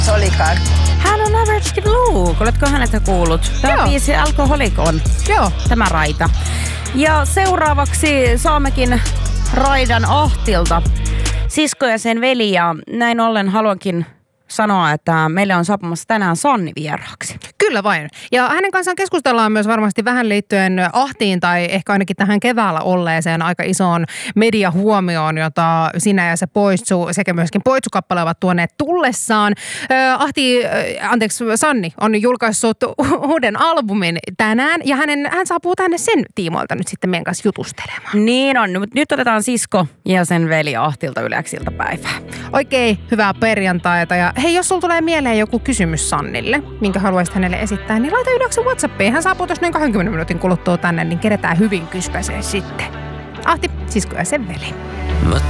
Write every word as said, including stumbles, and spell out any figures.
Solikaan. Hän on Average Luke. Oletko hänestä kuullut? Tämä Joo. biisi Alcoholic on. Joo. Tämä raita. Ja seuraavaksi saammekin raidan Ahtilta. Sisko ja sen veli, ja näin ollen haluankin sanoa, että meille on saapumassa tänään Sanni vieraaksi. Kyllä vain. Ja hänen kanssaan keskustellaan myös varmasti vähän liittyen Ahtiin tai ehkä ainakin tähän keväällä olleeseen aika isoon mediahuomioon, jota Sinä ja se Poitsu sekä myöskin Poitsu-kappale ovat tuoneet tullessaan. Ahti, anteeksi Sanni, on julkaissut uuden albumin tänään ja hänen, hän saapuu tänne sen tiimoilta nyt sitten meidän kanssa jutustelemaan. Niin on, mutta nyt otetaan Sisko ja sen veli Ahtilta Yleksi iltapäivää. Oikein hyvää perjantaita ja hei, jos sulla tulee mieleen joku kysymys Sannille, minkä haluaisit hänelle esittää, niin laita Yleksen WhatsAppiin. Hän saapuu tuossa noin kaksikymmentä minuutin kuluttua tänne, niin keretään hyvin kyspäseen sitten. Ahti, Sisko ja sen veli. Mä